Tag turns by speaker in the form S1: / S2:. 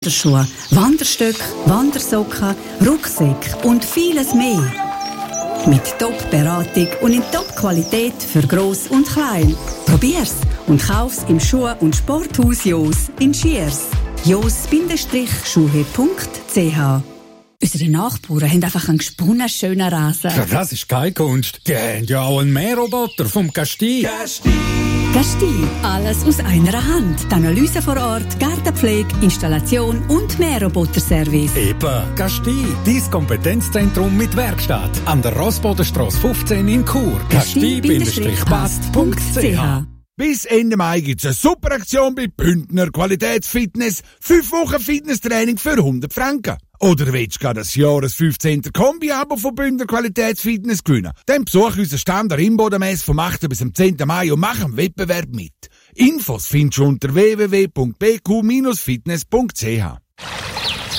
S1: Wanderschuhe, Wanderstöcke, Wandersocken, Rucksäcke und vieles mehr. Mit Top-Beratung und in Top-Qualität für Gross und Klein. Probier's und kauf's im Schuh- und Sporthaus Jos in Schiers. jos-schuhe.ch. Unsere Nachbarn haben einfach einen gesponnen schönen Rasen.
S2: Ja, das ist keine Kunst. Die haben ja auch einen Mähroboter vom Casti.
S1: Casti, alles aus einer Hand. Die Analyse vor Ort, Gartenpflege, Installation und Mähroboterservice.
S2: Eben, Casti, dein Kompetenzzentrum mit Werkstatt. An der Rossbodenstrasse 15 in Chur. Casti-past.ch.
S3: Bis Ende Mai gibt's eine super Aktion bei Bündner Qualitätsfitness. 5 Wochen Fitnesstraining für 100 Franken. Oder willst du gerade das Jahres 15. Kombi-Abo von Bündner Qualitätsfitness gewinnen? Dann besuch unseren Stand der Imbodenmesse vom 8. bis zum 10. Mai und mach am Wettbewerb mit. Infos findest du unter www.bq-fitness.ch.